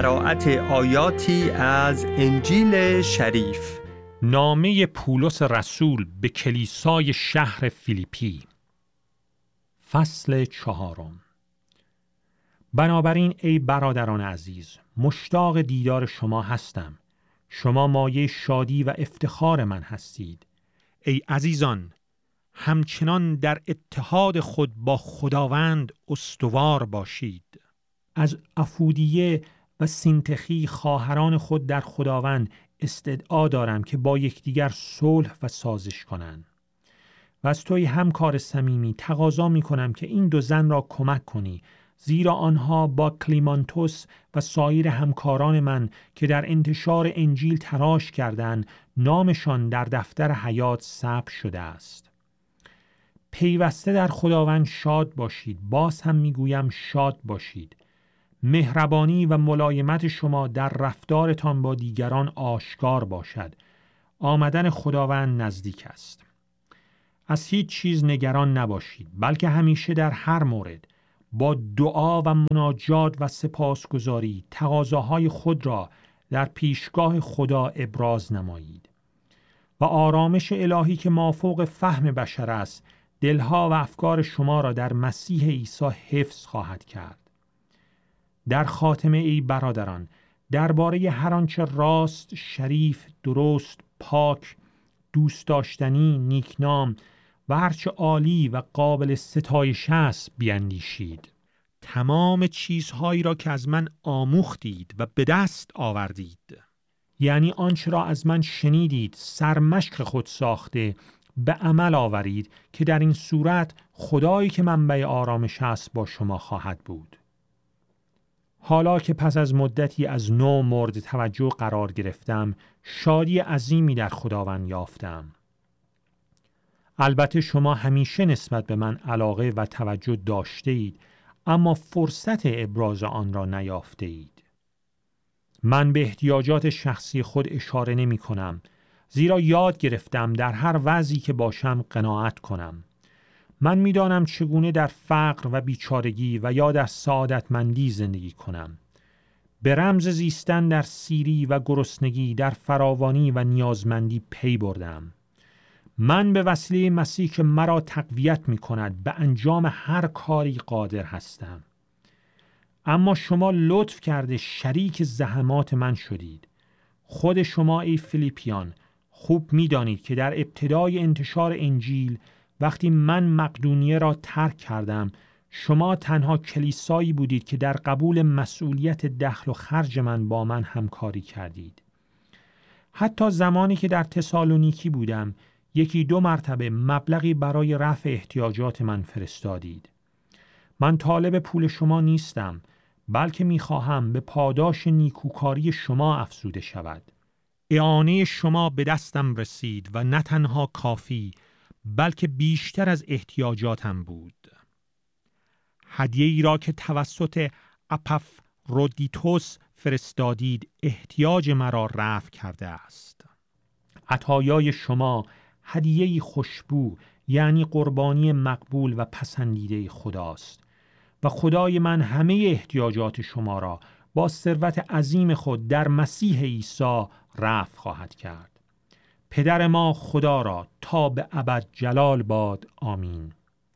قرائت آیاتی از انجیل شریف. نامه پولس رسول به کلیسای شهر فیلیپی، فصل 4. بنابراین ای برادران عزیز، مشتاق دیدار شما هستم. شما مایه شادی و افتخار من هستید. ای عزیزان، همچنان در اتحاد خود با خداوند استوار باشید. از افودیه و سینتخی خواهران خود در خداوند استدعا دارم که با یکدیگر صلح و سازش کنند. و از توی همکار صمیمی تقاضا می کنم که این دو زن را کمک کنی، زیرا آنها با کلیمانتوس و سایر همکاران من که در انتشار انجیل تلاش کردند، نامشان در دفتر حیات ثبت شده است. پیوسته در خداوند شاد باشید. باز هم میگویم شاد باشید. مهربانی و ملایمت شما در رفتارتان با دیگران آشکار باشد. آمدن خداوند نزدیک است. از هیچ چیز نگران نباشید، بلکه همیشه در هر مورد با دعا و مناجات و سپاسگزاری تقاضاهای خود را در پیشگاه خدا ابراز نمایید. و آرامش الهی که مافوق فهم بشر است، دلها و افکار شما را در مسیح عیسی حفظ خواهد کرد. در خاتمه ای برادران، درباره هر آنچه راست، شریف، درست، پاک، دوست داشتنی، نیکنام و هرچه عالی و قابل ستایش است بیندیشید. تمام چیزهایی را که از من آموختید و به دست آوردید، یعنی آنچه را از من شنیدید، سرمشق خود ساخته به عمل آورید، که در این صورت خدایی که منبع آرامش است با شما خواهد بود. حالا که پس از مدتی از نو مورد توجه قرار گرفتم، شادی عظیمی در خداوند یافتم. البته شما همیشه نسبت به من علاقه و توجه داشته اید، اما فرصت ابراز آن را نیافته اید. من به احتیاجات شخصی خود اشاره نمی کنم، زیرا یاد گرفتم در هر وضعی که باشم قناعت کنم. من می‌دانم چگونه در فقر و بیچارگی و یا در سعادتمندی زندگی کنم. به رمز زیستن در سیری و گرسنگی، در فراوانی و نیازمندی پی بردم. من به وسیله مسیح که مرا تقویت می‌کند به انجام هر کاری قادر هستم. اما شما لطف کرده شریک زحمات من شدید. خود شما ای فیلیپیان خوب می‌دانید که در ابتدای انتشار انجیل، وقتی من مقدونیه را ترک کردم، شما تنها کلیسایی بودید که در قبول مسئولیت دخل و خرج من با من همکاری کردید. حتی زمانی که در تسالونیکی بودم، 1-2 مرتبه مبلغی برای رفع احتیاجات من فرستادید. من طالب پول شما نیستم، بلکه می‌خواهم به پاداش نیکوکاری شما افزوده شود. اعانه شما به دستم رسید و نه تنها کافی، بلکه بیشتر از احتیاجاتم بود. هدیه‌ای را که توسط اپافرودیتوس فرستادید احتیاج مرا رفع کرده است. عطایای شما هدیه‌ای خوشبو، یعنی قربانی مقبول و پسندیده خداست، و خدای من همه احتیاجات شما را با ثروت عظیم خود در مسیح عیسی رفع خواهد کرد. پدر ما خدا را تا به ابد جلال باد. آمین.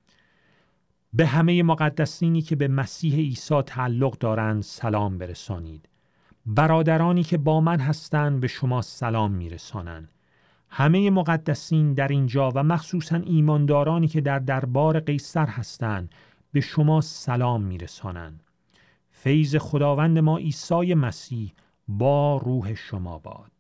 به همه مقدسینی که به مسیح عیسی تعلق دارند سلام برسانید. برادرانی که با من هستند به شما سلام میرسانند. همه مقدسین در اینجا و مخصوصاً ایماندارانی که در دربار قیصر هستند به شما سلام میرسانند. فیض خداوند ما عیسی مسیح با روح شما باد.